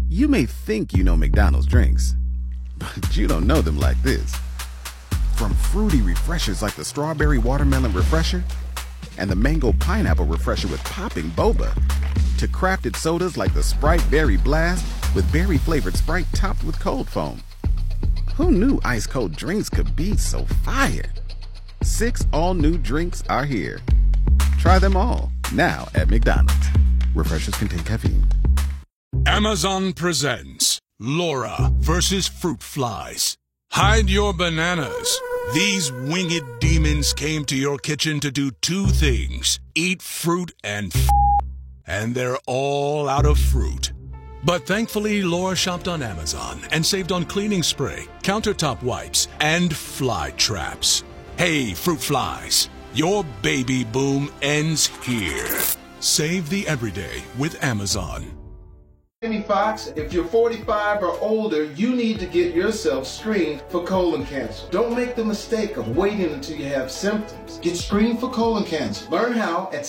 You may think you know McDonald's drinks, but you don't know them like this. From fruity refreshers like the Strawberry Watermelon Refresher and the Mango Pineapple Refresher with popping boba, to crafted sodas like the Sprite Berry Blast with berry-flavored Sprite topped with cold foam. Who knew ice-cold drinks could be so fire? 6 all-new drinks are here. Try them all, now at McDonald's. Refreshers contain caffeine. Amazon presents Laura versus Fruit Flies. Hide your bananas. These winged demons came to your kitchen to do 2 things: eat fruit and they're all out of fruit. But thankfully, Laura shopped on Amazon and saved on cleaning spray, countertop wipes, and fly traps. Hey, fruit flies, your baby boom ends here. Save the everyday with Amazon. Jamie Foxx, if you're 45 or older, you need to get yourself screened for colon cancer. Don't make the mistake of waiting until you have symptoms. Get screened for colon cancer. Learn how at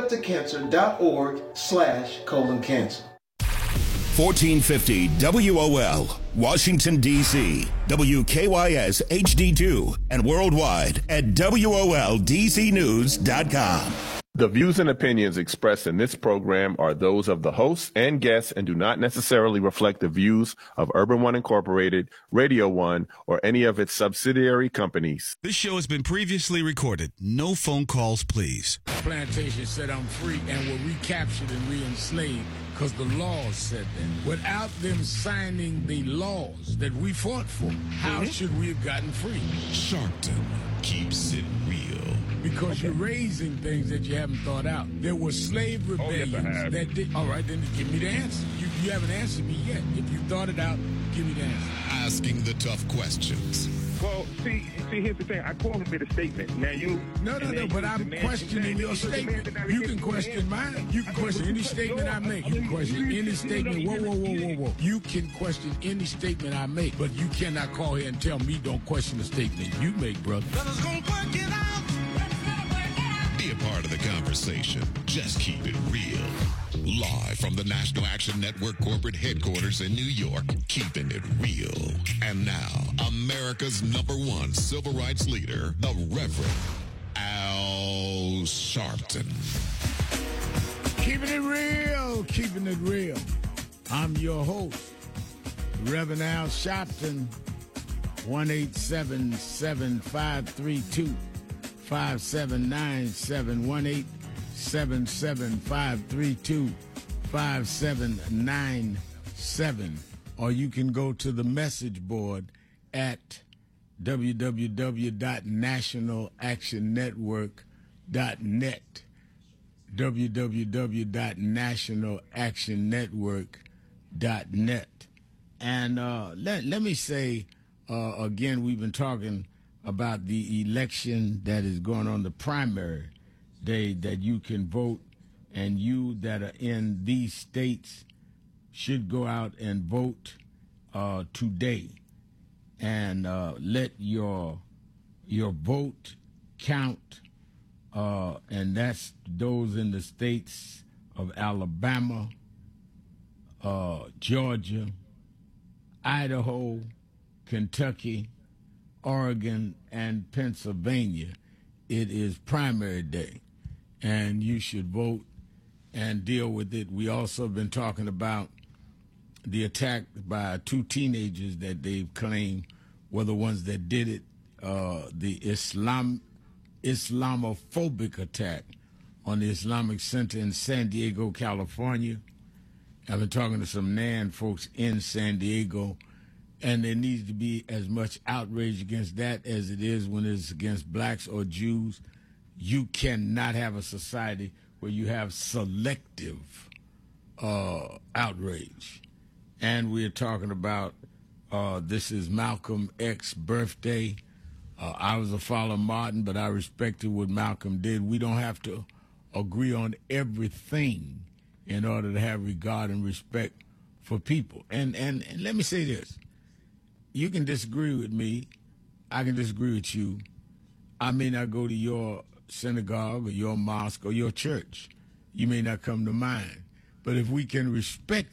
standuptocancer.org/colon cancer. 1450 WOL, Washington, D.C., WKYS HD2, and worldwide at WOLDCnews.com. The views and opinions expressed in this program are those of the hosts and guests and do not necessarily reflect the views of Urban One Incorporated, Radio One, or any of its subsidiary companies. This show has been previously recorded. No phone calls, please. Plantation said I'm free and were recaptured and re-enslaved because the laws said that. Without them signing the laws that we fought for, how should we have gotten free? Sharpton keeps it real. Because you're raising things that you haven't thought out. There were slave rebellions that did. All right, then give me the answer. You haven't answered me yet. If you thought it out, give me the answer. Asking the tough questions. Well, see, here's the thing. I call him made a statement. Now you... No, but I'm questioning your statement. You can question mine. You can question any statement I make. You can question any statement. Whoa. You can question any statement I make, but you cannot call here and tell me don't question the statement you make, brother. Be a part of the conversation. Just keep it real. Live from the National Action Network corporate headquarters in New York, keeping it real. And now, America's #1 civil rights leader, the Reverend Al Sharpton. Keeping it real. I'm your host, Reverend Al Sharpton. 1-877-532 5797 1-877-532-5797, or you can go to the message board at www.nationalactionnetwork.net www.nationalactionnetwork.net. And let me say again, we've been talking about the election that is going on, the primary day that you can vote, and you that are in these states should go out and vote today and let your vote count, and that's those in the states of Alabama, Georgia, Idaho, Kentucky, Oregon, and Pennsylvania. It is primary day, and you should vote and deal with it. We also have been talking about the attack by 2 teenagers that they've claimed were the ones that did it, the Islamophobic attack on the Islamic Center in San Diego, California. I've been talking to some NAN folks in San Diego, and there needs to be as much outrage against that as it is when it's against blacks or Jews. You cannot have a society where you have selective outrage. And we're talking about this is Malcolm X's birthday. I was a follower of Martin, but I respected what Malcolm did. We don't have to agree on everything in order to have regard and respect for people. And let me say this. You can disagree with me. I can disagree with you. I may not go to your synagogue or your mosque or your church. You may not come to mine. But if we can respect